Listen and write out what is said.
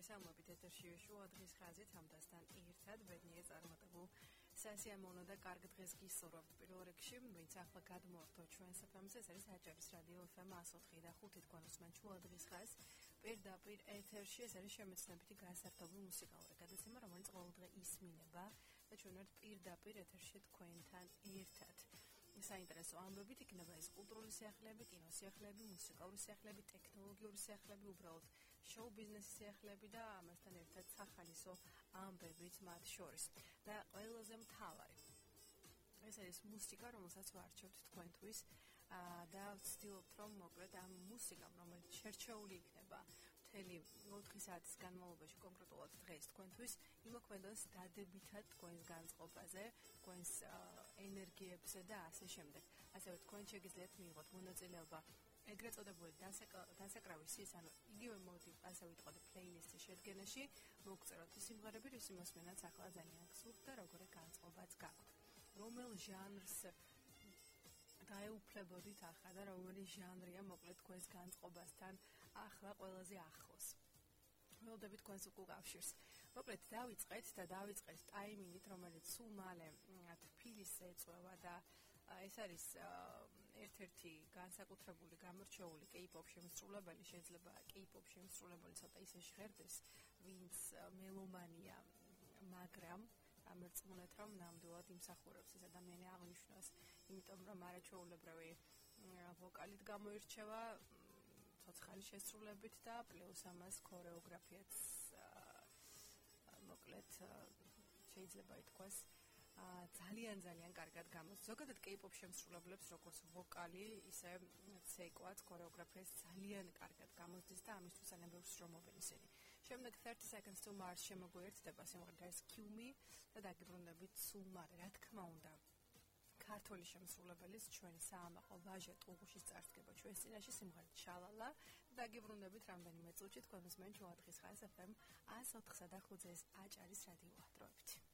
მოგესალმებით ეთერში შუა დღის ხაზით ამდასთან ერთად ბედნიერ წარმატებულ სასიამოვნო და კარგ დღეს გისურვებთ. პირველ რიგში, ვინც ახლა გადმოვარდო ჩვენს FM-ზე, ეს არის აჭარის რადიო FM 104.5 თქვენ უსმენთ შუა დღის ხაზს. პირდაპირ ეთერში ეს არის შემეცნებითი განსართობი მუსიკალური გადაცემა, რომელიც ყოველდღე ისმინება და ჩვენ ვართ პირდაპირ ეთერში თქვენთან ერთად. საინტერესო ამბებით იქნება ეს კულტურული სიახლეები, კინოსიახლეები, მუსიკალური სიახლეები, ტექნოლოგიური სიახლეები, უბრალოდ შოუ ბიზნესის სიახლეები და ამასთან ერთად სახალისო ამბებიც მათ შორის. და ყველაზე მთავარი ეს არის მუსიკა, რომელსაც ვარჩევთ თქვენთვის და ვცდილობთ, რომ მოკლედ ამ მუსიკამ, რომელიც შერჩეული იქნება მთელი 4 საათის განმავლობაში, კონკრეტულად დღეს თქვენთვის, იმოქმედოს დადებითად თქვენს განწყობაზე, თქვენს ენერგიებზე და ასე შემდეგ. ასევე თქვენ შეგიძლიათ მიიღოთ მონაწილეობა ეგრეთ წოდებული დასაკრავი სის, ანუ იგივე მოდი, ასე ვიტყოდი, პლეილისტის შედგენაში, მოგწეროთ ის სიმღერები, რის მოსმენაც ახლა ძალიან გსურთ და როგორი განწყობაც გაქვთ. რომელ ჟანრს დაეუფლებოდით ახლა და რომელი ჟანრია მოკლედ თქვენს განწყობასთან ახლა ყველაზე ახლოს. ველოდებით თქვენს უკავშირს. მოკლედ დავიწყეთ და დავიწყეთ ტაიმინგით, რომელიც სულ მალე თბილისს ეწევა და ეს არის ერთ-ერთი განსაკუთრებული გამორჩეული K-pop შემსრულებელი, შეიძლება K-pop შემსრულებელი ცოტა ისე ჟღერდეს, ვინც მელომანია, მაგრამ ამერწმუნეთ, რომ ნამდვილად იმსახურებს ეს ადამიანი აღნიშვნას, იმიტომ რომ არაჩვეულებრივი ვოკალით გამოირჩევა, ცოცხალი შესრულებით და პლუს ამას ქორეოგრაფიაც მოკლედ შეიძლება ითქვას ძალიან კარგად გამოდის. ზოგადად K-pop შემსრულებლებს როგორც ვოკალი, ისე ცეკვაც, ქორეოგრაფიაც ძალიან კარგად გამოდის და ამისთვის ძალიან ბევრს შრომობენ ისინი. შემდეგ 30 Seconds to Mars შემოგვიერთდება სიმღერა ეს Kill Me და დაგიბრუნდებით სულ მალე, რა თქმა უნდა. ქართული შემსრულებელის ჩვენ საამაყო ვაჟა ტუღუშის წარსდგება ჩვენს წინაშე სიმღერა ჩალალა და დაგიბრუნდებით რამდენიმე წუთში თქვენ უსმენთ შუა დღის ხაზს FM 104.5 აჭარის რადიო ახლოვებით.